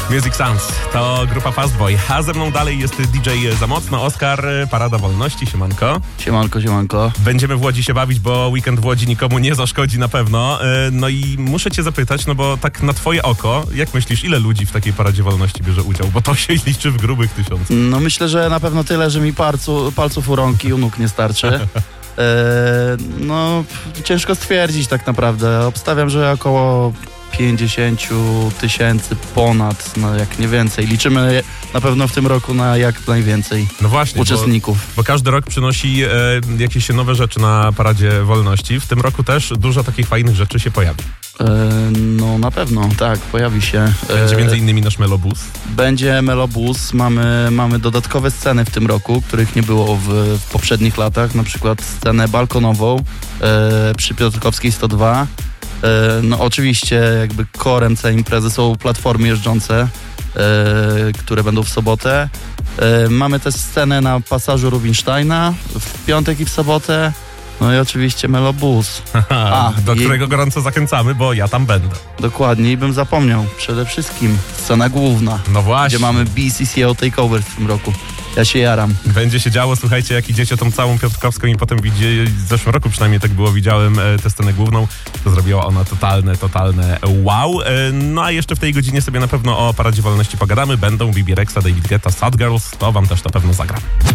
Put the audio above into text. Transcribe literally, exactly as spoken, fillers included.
Music Sounds to grupa Fastboy, a ze mną dalej jest D J Zamocno, Oskar, Parada Wolności, siemanko. Siemanko, siemanko. Będziemy w Łodzi się bawić, bo weekend w Łodzi nikomu nie zaszkodzi na pewno. No i muszę cię zapytać, no bo tak na twoje oko, jak myślisz, ile ludzi w takiej Paradzie Wolności bierze udział? Bo to się liczy w grubych tysiącach. No myślę, że na pewno tyle, że mi palcu, palców u rąk i u nóg nie starczy. Eee, no ciężko stwierdzić tak naprawdę. Obstawiam, że około pięćdziesiąt tysięcy ponad, no jak nie więcej. Liczymy na pewno w tym roku na jak najwięcej no właśnie, uczestników. Bo, bo każdy rok przynosi e, jakieś nowe rzeczy na Paradzie Wolności. W tym roku też dużo takich fajnych rzeczy się pojawi. E, no na pewno, tak, pojawi się. Będzie między innymi nasz Melobus. Będzie Melobus, mamy, mamy dodatkowe sceny w tym roku, których nie było w, w poprzednich latach, na przykład scenę balkonową e, przy Piotrkowskiej sto dwa. No oczywiście jakby korem całej imprezy są platformy jeżdżące, e, które będą w sobotę. E, mamy też scenę na pasażu Rubinsteina w piątek i w sobotę. No i oczywiście Melobus. A, do i... którego gorąco zachęcamy, bo ja tam będę. Dokładnie i bym zapomniał. Przede wszystkim scena główna. No właśnie. Gdzie mamy B C C O Takeover w tym roku. Ja się jaram. Będzie się działo, słuchajcie, jak idziecie tą całą Piotrkowską i potem widzicie, w zeszłym roku przynajmniej tak było, widziałem e, tę scenę główną, to zrobiła ona totalne, totalne wow. E, no a jeszcze w tej godzinie sobie na pewno o Paradzie Wolności pogadamy. Będą Bibi Rexa, David Guetta, Sad Girls, to wam też na pewno zagram.